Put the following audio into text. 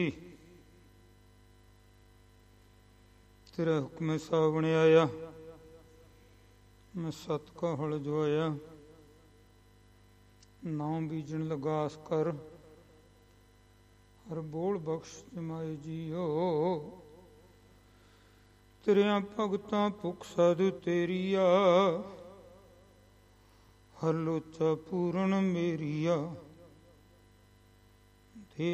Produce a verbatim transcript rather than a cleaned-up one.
ਤੇਰਾ ਹੁਕਮੇ ਸਾਵਣ ਆਇਆ, ਮੈਂ ਸਤ ਕਾ ਹਲ ਜਵਾਇਆ। ਨਾਮ ਬੀਜਣ ਲਗਾਸ ਕਰ, ਹਰ ਬੋਲ ਬਖਸ਼ ਜਮਾਏ ਜੀਓ। ਤੇਰਿਆਂ ਭਗਤਾਂ ਭੁਖ ਸਾਧੂ ਤੇਰੀਆ, ਹਰ ਲੋਚਾ ਪੂਰਨ ਮੇਰੀਆ।